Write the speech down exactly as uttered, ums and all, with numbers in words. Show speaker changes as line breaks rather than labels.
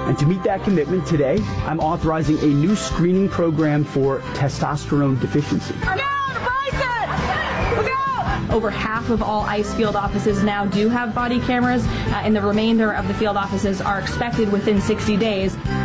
And to meet that commitment today, I'm authorizing a new screening program for testosterone deficiency.
Over half of all ICE field offices now do have body cameras, uh, and the remainder of the field offices are expected within sixty days.